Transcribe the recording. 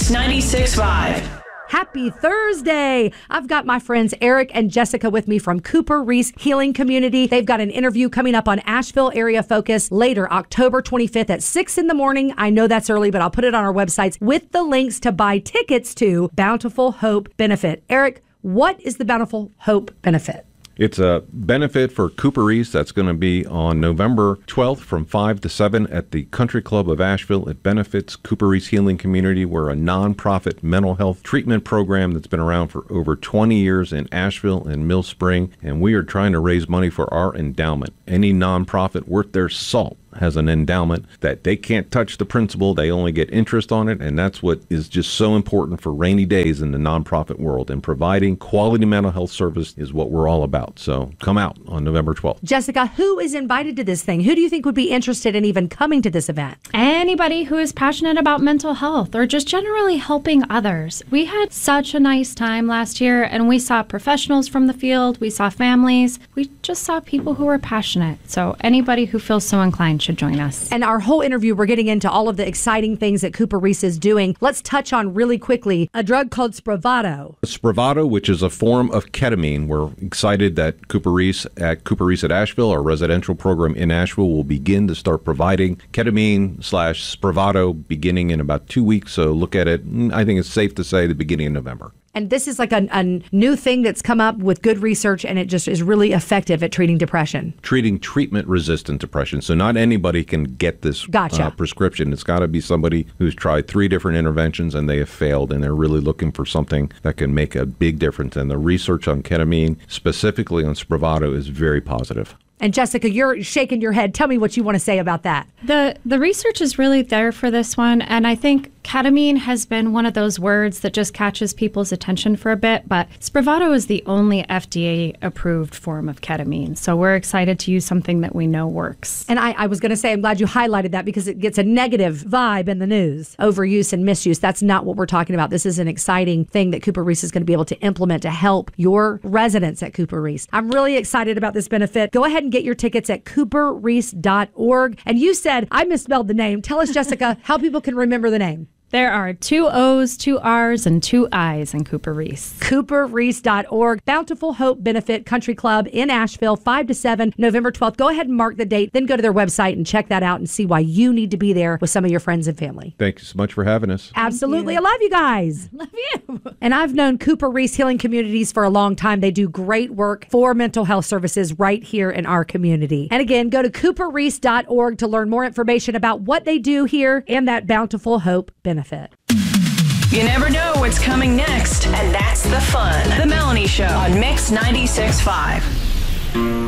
Mix 96.5. Happy Thursday! I've got my friends Eric and Jessica with me from Cooper Reese Healing Community. They've got an interview coming up on Asheville Area Focus later, October 25th at 6 in the morning. I know that's early, but I'll put it on our websites with the links to buy tickets to Bountiful Hope Benefit. Eric, what is the Bountiful Hope Benefit? It's a benefit for Cooper East that's going to be on November 12th from 5 to 7 at the Country Club of Asheville. It benefits Cooper East Healing Community. We're a nonprofit mental health treatment program that's been around for over 20 years in Asheville and Mill Spring, and we are trying to raise money for our endowment. Any nonprofit worth their salt has an endowment that they can't touch the principal. They only get interest on it, and that's what is just so important for rainy days in the nonprofit world. And providing quality mental health service is what we're all about. So come out on November 12th. Jessica, who is invited to this thing? Who do you think would be interested in even coming to this event? Anybody who is passionate about mental health or just generally helping others. We had such a nice time last year, and we saw professionals from the field. We saw families. We just saw people who were passionate. So anybody who feels so inclined should join us. And our whole interview, we're getting into all of the exciting things that Cooper Reese is doing. Let's touch on really quickly a drug called Spravato. Spravato, which is a form of ketamine. We're excited that Cooper Reese at Asheville, our residential program in Asheville, will begin to start providing ketamine/Spravato beginning in about 2 weeks. So look at it, I think it's safe to say, the beginning of November. And this is like a new thing that's come up with good research, and it just is really effective at treating depression. Treating treatment-resistant depression. So not anybody can get this prescription. It's got to be somebody who's tried 3 different interventions and they have failed, and they're really looking for something that can make a big difference. And the research on ketamine, specifically on Spravato, is very positive. And Jessica, you're shaking your head. Tell me what you want to say about that. The research is really there for this one, and I think ketamine has been one of those words that just catches people's attention for a bit, but Spravato is the only FDA-approved form of ketamine, so we're excited to use something that we know works. And I was going to say, I'm glad you highlighted that because it gets a negative vibe in the news. Overuse and misuse, that's not what we're talking about. This is an exciting thing that Cooper Reese is going to be able to implement to help your residents at Cooper Reese. I'm really excited about this benefit. Go ahead and get your tickets at cooperreese.org. And you said, I misspelled the name. Tell us, Jessica, how people can remember the name. There are 2 O's, 2 R's, and 2 I's in Cooper Reese. Cooperreese.org. Bountiful Hope Benefit Country Club in Asheville, 5 to 7, November 12th. Go ahead and mark the date. Then go to their website and check that out and see why you need to be there with some of your friends and family. Thank you so much for having us. Absolutely. I love you guys. Love you. And I've known Cooper Reese Healing Communities for a long time. They do great work for mental health services right here in our community. And again, go to cooperreese.org to learn more information about what they do here and that Bountiful Hope benefit. You never know what's coming next, and that's the fun. The Melanie Show on Mix 96.5.